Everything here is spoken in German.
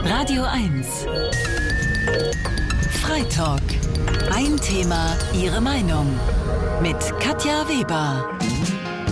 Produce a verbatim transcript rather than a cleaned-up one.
Radio eins. Freitalk. Ein Thema, Ihre Meinung. Mit Katja Weber.